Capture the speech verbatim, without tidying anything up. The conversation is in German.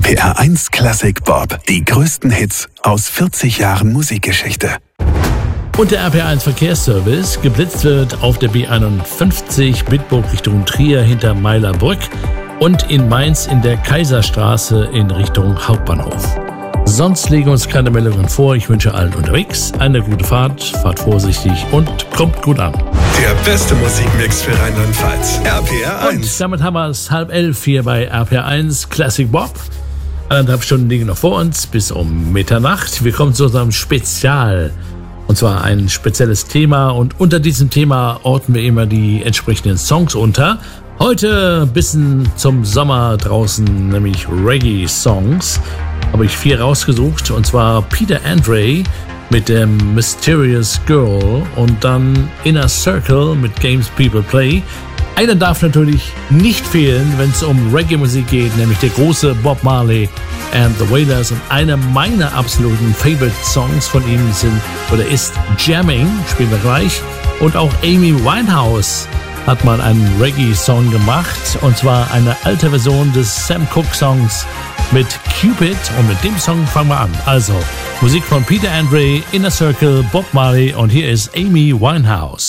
P R eins Classic Bob. Die größten Hits aus vierzig Jahren Musikgeschichte. Und der R P R eins Verkehrsservice. Geblitzt wird auf der B einundfünfzig Bitburg Richtung Trier hinter Meilerbrück und in Mainz in der Kaiserstraße in Richtung Hauptbahnhof. Sonst legen uns keine Meldungen vor. Ich wünsche allen unterwegs eine gute Fahrt, fahrt vorsichtig und kommt gut an. Der beste Musikmix für Rheinland-Pfalz. R P R eins. Und damit haben wir es halb elf hier bei R P R eins Classic Bob. Eineinhalb Stunden liegen noch vor uns bis um Mitternacht. Wir kommen zu unserem Spezial. Und zwar ein spezielles Thema. Und unter diesem Thema orten wir immer die entsprechenden Songs unter. Heute ein bisschen zum Sommer draußen, nämlich Reggae-Songs. Habe ich vier rausgesucht, und zwar Peter Andre mit dem Mysterious Girl und dann Inner Circle mit Games People Play. Einer darf natürlich nicht fehlen, wenn es um Reggae-Musik geht, nämlich der große Bob Marley and the Wailers. Und einer meiner absoluten Favorite-Songs von ihm sind oder ist Jamming, spielen wir gleich. Und auch Amy Winehouse hat mal einen Reggae-Song gemacht, und zwar eine alte Version des Sam Cooke-Songs mit Cupid, und mit dem Song fangen wir an. Also, Musik von Peter Andre, Inner Circle, Bob Marley, und hier ist Amy Winehouse.